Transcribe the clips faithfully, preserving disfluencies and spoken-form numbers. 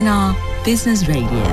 那 Business Radio。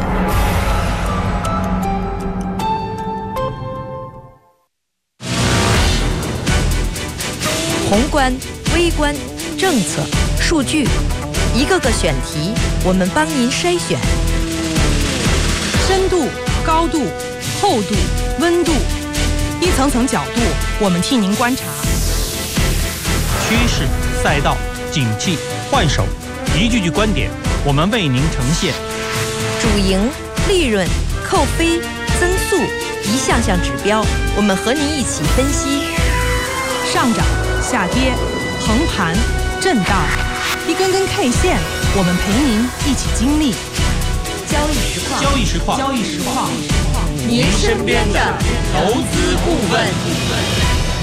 宏观、微观、政策、数据，一个个选题，我们帮您筛选。 深度、高度、厚度、温度，一层层角度，我们替您观察。 趋势、赛道、景气、换手，一句句观点，我们为您呈现。 主营、利润、扣非、增速，一项项指标，我们和您一起分析。 上涨、下跌、横盘、震荡，一根根 K 线，我们陪您一起经历。 交易实况， 交易实况， 交易实况， 您身边的投资顾问。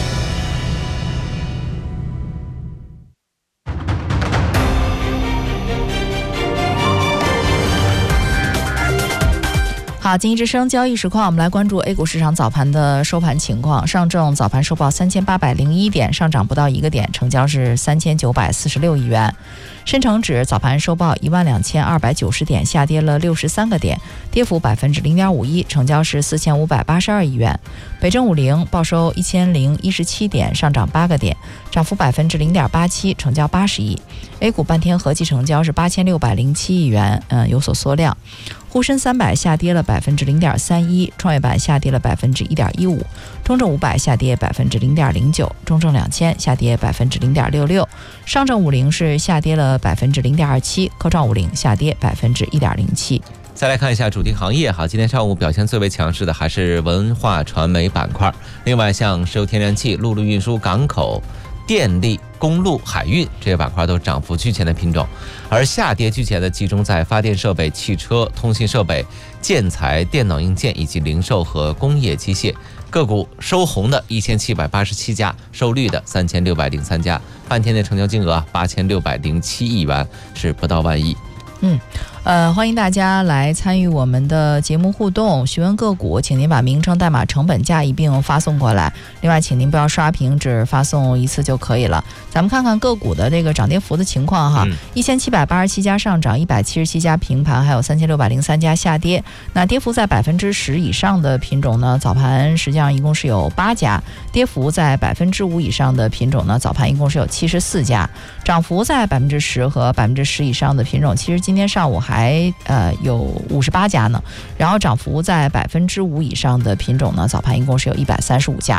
好，经济之声交易实况，我们来关注 A 股市场早盘的收盘情况。上证早盘收报三千八百零一点，上涨不到一个点，成交是三千九百四十六亿元。深成指早盘收报一万两千二百九十点，下跌了六十三个点，跌幅百分之零点五一，成交是四千五百八十二亿元。北证五零报收一千零一十七点，上涨八个点，涨幅百分之零点八七，成交八十亿。A 股半天合计成交是八千六百零七亿元，嗯，有所缩量。沪深三百下跌了百分之零点三一，创业板下跌了百分之一点一五，中证五百下跌百分之零点零九，中证两千下跌百分之零点六六，上证五零是下跌了百分之零点二七，科创五零下跌百分之一点零七。 再来看一下主题行业，好，今天上午表现最为强势的还是文化传媒板块，另外像石油天然气、陆路运输、港口、电力、公路、海运这些板块都涨幅居前的品种，而下跌居前的集中在发电设备、汽车、通信设备、建材、电脑硬件以及零售和工业机械。个股收红的一千七百八十七家，收绿的三千六百零三家，半天的成交金额八千六百零七亿元，是不到万亿。 嗯，呃，欢迎大家来参与我们的节目互动，询问个股，请您把名称、代码、成本价一并发送过来。另外，请您不要刷屏，只发送一次就可以了。咱们看看个股的这个涨跌幅的情况哈，一千七百八十七家上涨，一百七十七家平盘，还有三千六百零三家下跌。那跌幅在百分之十以上的品种呢，早盘实际上一共是有八家；跌幅在百分之五以上的品种呢，早盘一共是有七十四家；涨幅在百分之十和百分之十以上的品种，其实今天上午还呃有五十八家呢。然后涨幅在百分之五以上的品种呢，早盘一共是有一百三十五家。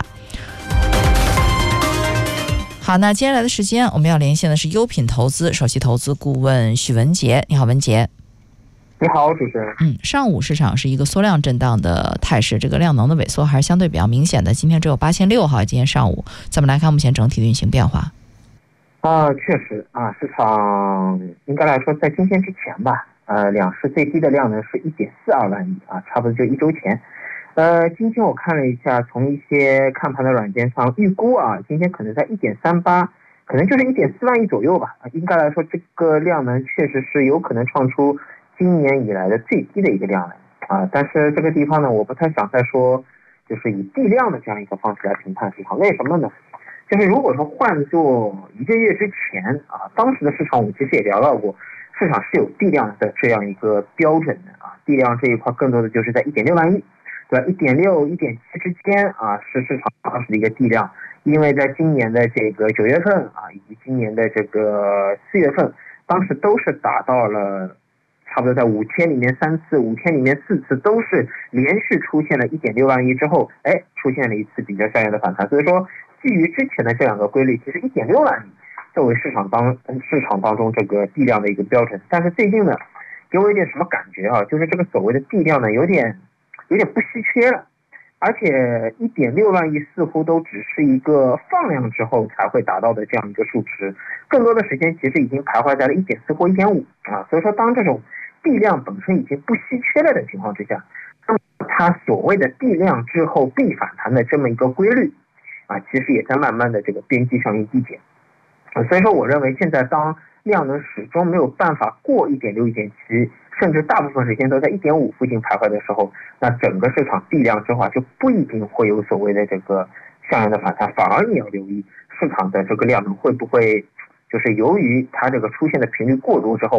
好，那接下来的时间我们要连线的是优品投资首席投资顾问许文杰。你好，文杰。 你好，主持人。 嗯，上午市场是一个缩量震荡的态势，这个量能的萎缩还是相对比较明显的。今天只有八千六哈，今天上午咱们来看目前整体的运行变化。 啊、呃，确实啊，市场应该来说在今天之前吧，呃，两市最低的量能是一点四二万亿啊，差不多就一周前。呃，今天我看了一下，从一些看盘的软件上预估啊，今天可能在一点三八，可能就是一点四万亿左右吧。应该来说，这个量能确实是有可能创出今年以来的最低的一个量能啊。但是这个地方呢，我不太想再说，就是以地量的这样一个方式来评判市场。为什么呢？就是如果说换做一个月之前啊，当时的市场我其实也聊到过，市场是有地量的这样一个标准的啊，地量这一块更多的就是在一点六万亿。对吧？一点六、一点七之间啊，是市场当时的一个地量，因为在今年的这个九月份啊，以及今年的这个四月份，当时都是达到了差不多在五天里面三次，五天里面四次都是连续出现了一点六万亿之后，哎，出现了一次比较像样的反弹。所以说，基于之前的这两个规律，其实一点六万亿作为市场当市场当中这个地量的一个标准。但是最近呢，给我一点什么感觉啊？就是这个所谓的地量呢，有点。有点不稀缺了，而且一点六万亿似乎都只是一个放量之后才会达到的这样一个数值，更多的时间其实已经徘徊在了一点四或一点五啊。所以说，当这种地量本身已经不稀缺了的情况之下，那么它所谓的地量之后必反弹的这么一个规律啊，其实也在慢慢的这个边际效应递减。啊，所以说，我认为现在当量能始终没有办法过一点六、一点七。甚至大部分时间都在一点五附近徘徊的时候，那整个市场地量之后就不一定会有所谓的这个像样的反弹，反而你要留意市场的这个量能会不会就是由于它这个出现的频率过多之后啊，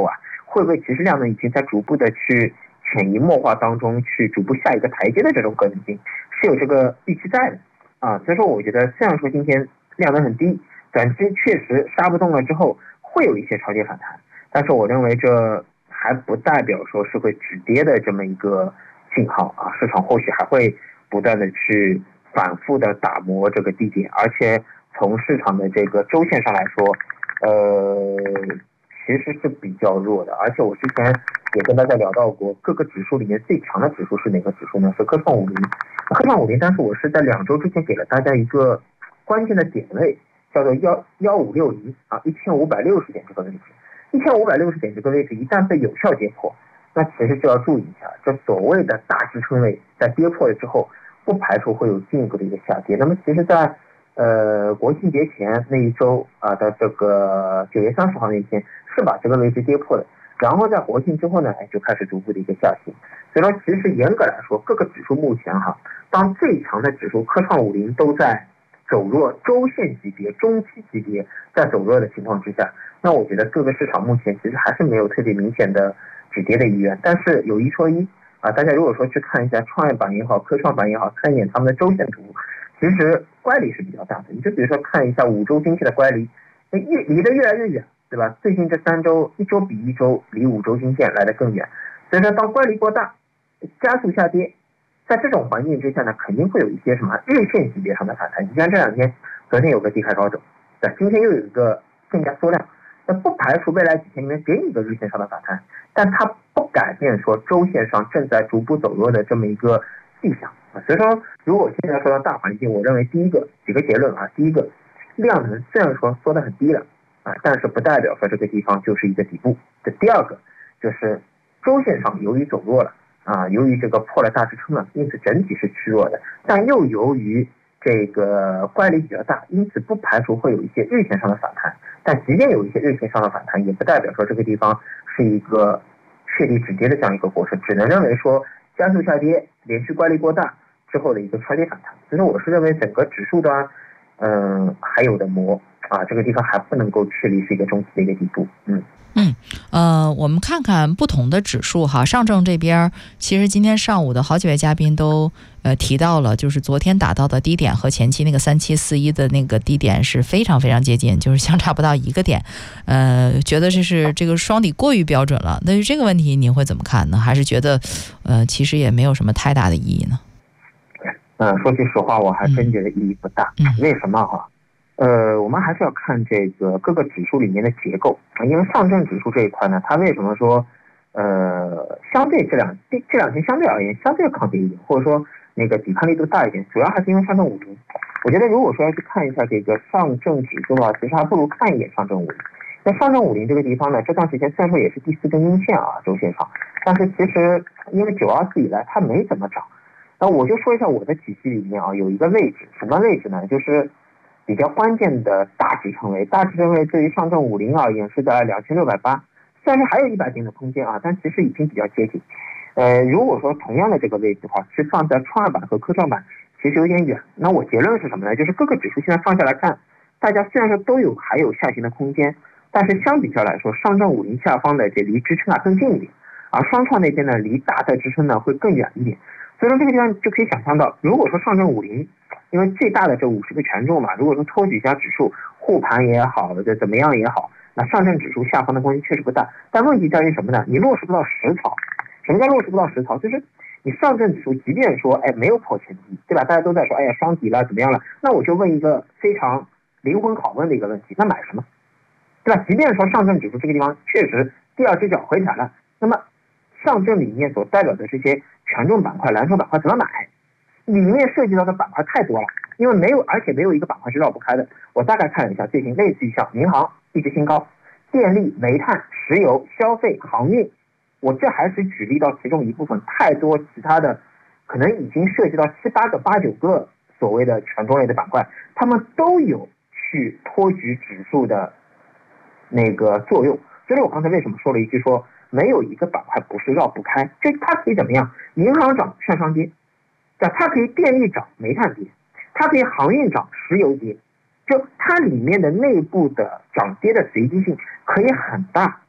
会不会其实量能已经在逐步的去潜移默化当中去逐步下一个台阶的这种可能性是有这个预期在的啊。所以说我觉得虽然说今天量能很低，短期确实杀不动了之后会有一些超跌反弹，但是我认为这还不代表说是会止跌的这么一个信号啊，市场或许还会不断的去反复的打磨这个低点，而且从市场的这个周线上来说，呃，其实是比较弱的。而且我之前也跟大家聊到过，各个指数里面最强的指数是哪个指数呢？是科创五零。科创五零，但是我是在两周之前给了大家一个关键的点位，叫做幺幺五六零啊，一千五百六十点这个位置。一千五百六十点这个位置一旦被有效跌破，那其实就要注意一下，这所谓的大支撑位在跌破了之后，不排除会有进一步的一个下跌。那么其实在呃国庆节前那一周啊的这个九月三十号那一天是把这个位置跌破的，然后在国庆之后呢，哎就开始逐步的一个下行。所以说其实严格来说，各个指数目前哈，当最强的指数科创五零都在走弱，周线级别、中期级别在走弱的情况之下，那我觉得各个市场目前其实还是没有特别明显的止跌的意愿。但是有一说一啊，大家如果说去看一下创业板也好，科创板也好，看一眼他们的周线图，其实乖离是比较大的。你就比如说看一下五周均线的乖离，越离得越来越远，对吧？最近这三周，一周比一周离五周均线来得更远。所以说，当乖离过大，加速下跌。在这种环境之下呢，肯定会有一些什么日线级别上的反弹。你像这两天，昨天有个低开高走，对，今天又有一个更加缩量，那不排除未来几天里面给你一个日线上的反弹，但它不改变说周线上正在逐步走弱的这么一个迹象。所以说，如果现在说到大环境，我认为第一个几个结论啊，第一个，量能虽然说缩得很低了啊，但是不代表说这个地方就是一个底部。这第二个就是周线上由于走弱了。啊，由于这个破了大支撑了，因此整体是趋弱的，但又由于这个乖离比较大，因此不排除会有一些日线上的反弹。但即便有一些日线上的反弹，也不代表说这个地方是一个确立止跌的这样一个过程，只能认为说加速下跌，连续乖离过大之后的一个超跌反弹。所以说，我是认为整个指数端，嗯，还有的磨啊，这个地方还不能够确立是一个中期的一个底部，嗯。 嗯，呃，我们看看不同的指数哈。上证这边，其实今天上午的好几位嘉宾都呃提到了，就是昨天打到的低点和前期那个三七四一的那个低点是非常非常接近，就是相差不到一个点。呃，觉得这是这个双底过于标准了。对于这个问题，您会怎么看呢？还是觉得呃其实也没有什么太大的意义呢？ 嗯，说句实话，我还真觉得意义不大。 嗯， 为什么哈？呃，我们还是要看这个各个指数里面的结构啊，因为上证指数这一块呢，它为什么说呃相对这两这两天相对而言相对抗跌一点，或者说那个抵抗力度大一点，主要还是因为上证五零。我觉得如果说要去看一下这个上证指数的话，其实还不如看一眼上证五零。那上证五零这个地方呢，这段时间虽然说也是第四根阴线啊，周线上，但是其实因为九二四以来它没怎么涨。那我就说一下我的体系里面啊，有一个位置，什么位置呢？就是比较关键的大支撑位，大支撑位对于上证五零而言是在两千六百八，虽然说还有一百点的空间啊，但其实已经比较接近。呃，如果说同样的这个位置的话，是放在创业板和科创板，其实有点远。那我结论是什么呢？就是各个指数现在放下来看，大家虽然说都有还有下行的空间，但是相比较来说，上证五零下方的这离支撑啊更近一点，而双创那边呢离大的支撑呢会更远一点。所以说这个地方就可以想象到，如果说上证五零，因为最大的这五十个权重嘛，如果说托举一下指数护盘也好，这怎么样也好，那上证指数下方的空间确实不大。但问题在于什么呢？你落实不到实操。什么叫落实不到实操？就是你上证指数即便说哎没有破前低，对吧？大家都在说哎呀双底了怎么样了？那我就问一个非常灵魂拷问的一个问题，那买什么？对吧？即便说上证指数这个地方确实第二只脚回踩了，那么上证里面所代表的这些权重板块、蓝筹板块怎么买？里面涉及到的板块太多了，因为没有，而且没有一个板块是绕不开的。我大概看了一下，最近类似于像银行一直新高，电力、煤炭、石油、消费、航运，我这还是举例到其中一部分，太多其他的可能已经涉及到七八个、八九个所谓的权重类的板块，他们都有去托举指数的那个作用。所以我刚才为什么说了一句说没有一个板块不是绕不开，就它可以怎么样？银行涨，券商跌，对，它可以电力涨，煤炭跌，它可以航运涨，石油跌，就它里面的内部的涨跌的随机性可以很大。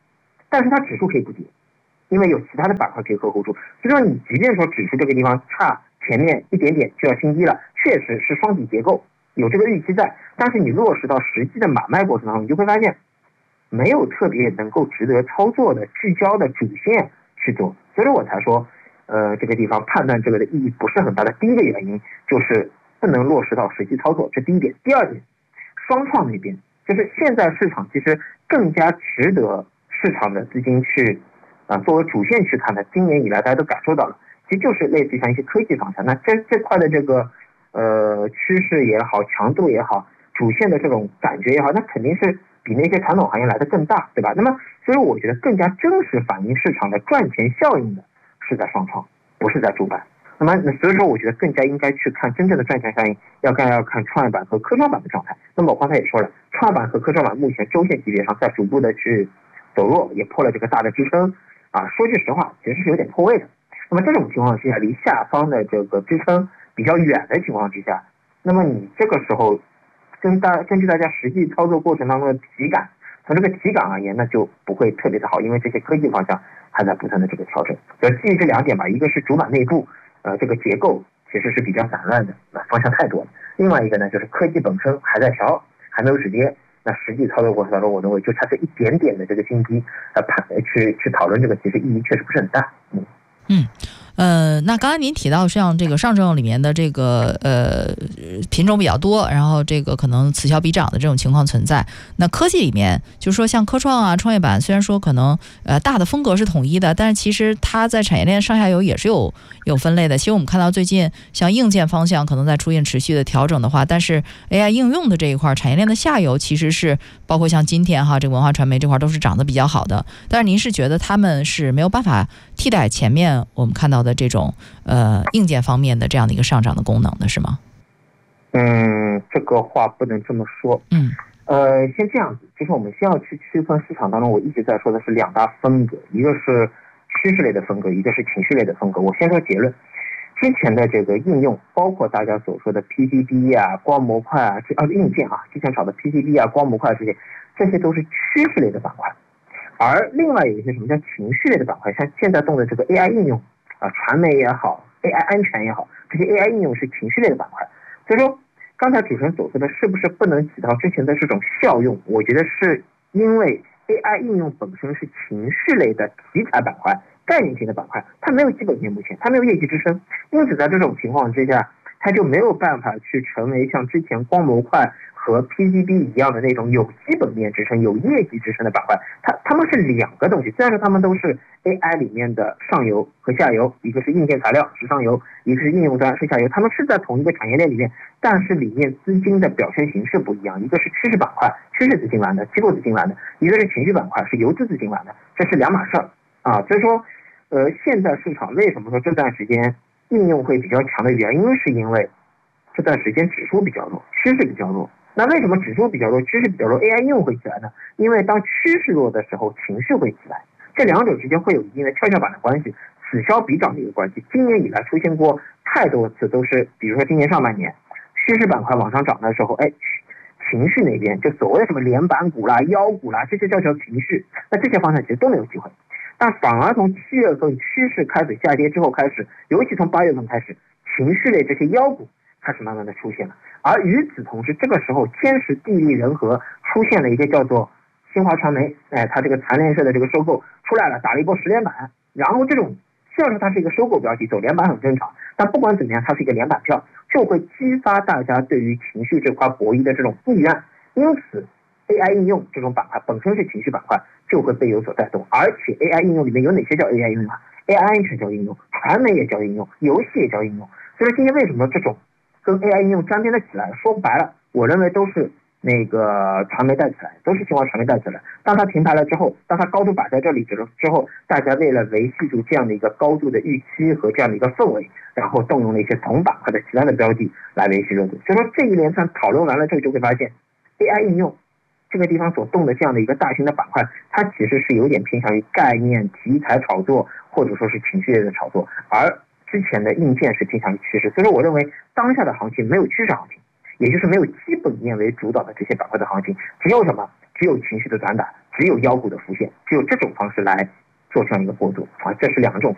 但是它指数可以不跌，因为有其他的板块可以呵护住。所以说你即便说指数这个地方差前面一点点就要新低了，确实是双底结构，有这个预期在，但是你落实到实际的买卖过程当中，你就会发现没有特别能够值得操作的聚焦的主线去做，所以我才说呃，这个地方判断这个的意义不是很大的。第一个原因就是不能落实到实际操作，这第一点。第二点，双创那边就是现在市场其实更加值得市场的资金去啊、呃、作为主线去看的。今年以来大家都感受到了，其实就是类似于像一些科技方向，那这这块的这个呃趋势也好，强度也好，主线的这种感觉也好，那肯定是比那些传统行业来的更大，对吧？那么所以我觉得更加真实反映市场的赚钱效应的是在双创，不是在主板。那么所以说我觉得更加应该去看真正的赚钱效应，要看要看创业板和科创板的状态。那么我刚才也说了，创业板和科创板目前周线级别上在逐步的去走弱，也破了这个大的支撑啊，说句实话其实是有点破位的。那么这种情况之下，离下方的这个支撑比较远的情况之下，那么你这个时候跟大根据大家实际操作过程当中的体感，从这个体感而言，那就不会特别的好，因为这些科技方向还在不断的这个调整。就基于这两点吧，一个是主板内部呃这个结构其实是比较散乱的，那方向太多了。另外一个呢，就是科技本身还在调，还没有止跌。那实际操作过程当中，我认为就差这一点点的这个新低，呃，盘去去讨论这个，其实意义确实不是很大。嗯嗯。呃，那刚才您提到像这个上证里面的这个呃品种比较多，然后这个可能此消彼长的这种情况存在。那科技里面，就是说像科创啊、创业板，虽然说可能呃大的风格是统一的，但是其实它在产业链上下游也是有有分类的。其实我们看到最近像硬件方向可能在出现持续的调整的话，但是 A I 应用的这一块产业链的下游其实是包括像今天哈这个文化传媒这块都是涨得比较好的。但是您是觉得他们是没有办法替代前面我们看到的这种呃硬件方面的这样的一个上涨的功能的是吗？ 嗯，这个话不能这么说。 嗯， 呃，先这样子，就是我们先要去区分市场当中，我一直在说的是两大风格，一个是趋势类的风格，一个是情绪类的风格。我先说结论，之前的这个应用，包括大家所说的 P C B 啊、光模块啊，这啊硬件啊，之前炒的 P C B 啊、光模块这些，这些都是趋势类的板块。而另外有一些什么叫情绪类的板块，像现在动的这个 A I 应用啊，传媒也好 ，A I 安全也好，这些 A I 应用是情绪类的板块。所以说，刚才主持人所说的是不是不能起到之前的这种效用？我觉得是因为 A I 应用本身是情绪类的题材板块、概念型的板块，它没有基本面，目前它没有业绩支撑，因此在这种情况之下，它就没有办法去成为像之前光模块和 P C B 一样的那种有基本面支撑、有业绩支撑的板块。它它们是两个东西，虽然说它们都是 A I 里面的上游和下游，一个是硬件材料是上游，一个是应用端是下游，它们是在同一个产业链里面，但是里面资金的表现形式不一样，一个是趋势板块，趋势资金玩的，机构资金玩的，一个是情绪板块，是游资资金玩的，这是两码事儿啊。所以说，呃，现在市场为什么说这段时间应用会比较强的原因，是因为这段时间指数比较弱，趋势比较弱。那为什么指数比较弱，趋势比较弱 ，A I 应用会起来呢？因为当趋势弱的时候，情绪会起来，这两者之间会有一定的跷跷板的关系，此消彼长的一个关系。今年以来出现过太多次，都是比如说今年上半年趋势板块往上涨的时候，哎，情绪那边就所谓什么连板股啦、妖股啦，这些叫叫情绪，那这些方向其实都没有机会。但反而从七月份趋势开始下跌之后开始，尤其从八月份开始，情绪类这些妖股开始慢慢的出现了。而与此同时，这个时候天时地利人和出现了一个叫做新华传媒，哎，它这个残联社的这个收购出来了，打了一波十连板。然后这种虽然说它是一个收购标的，走连板很正常，但不管怎么样，它是一个连板票，就会激发大家对于情绪这块博弈的这种意愿。因此 A I 应用这种板块本身是情绪板块，就会被有所带动。而且 A I 应用里面有哪些叫 A I 应用啊 ？A I 安全叫应用，传媒也叫应用，游戏也叫应用。所以说今天为什么这种跟 A I 应用沾边的起来，说白了，我认为都是那个传媒带起来，都是新华传媒带起来。当它停牌了之后，当它高度摆在这里之后，大家为了维系住这样的一个高度的预期和这样的一个氛围，然后动用了一些同板块的其他的标的来维系热度。所以说这一连串讨论完了之后，就会发现 A I 应用这个地方所动的这样的一个大型的板块，它其实是有点偏向于概念题材炒作，或者说是情绪类的炒作，而之前的硬件是偏向于趋势。所以说我认为当下的行情没有趋势行情，也就是没有基本面为主导的这些板块的行情，只有什么？只有情绪的短打， 只有腰股的浮现，只有这种方式来做这样一个波动啊，这是两种